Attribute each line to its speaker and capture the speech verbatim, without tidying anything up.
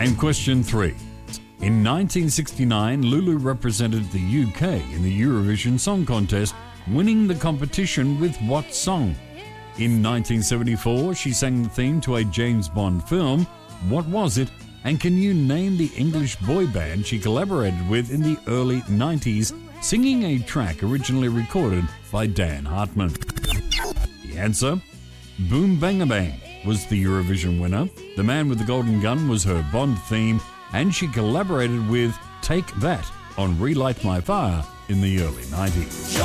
Speaker 1: And question three. In nineteen sixty-nine, Lulu represented the U K in the Eurovision Song Contest, winning the competition with what song? In nineteen seventy-four, she sang the theme to a James Bond film. What was it? And can you name the English boy band she collaborated with in the early nineties, singing a track originally recorded by Dan Hartman? The answer? Boom Bangabang was the Eurovision winner. The Man with the Golden Gun was her Bond theme, and she collaborated with Take That on Relight My Fire in the early nineties.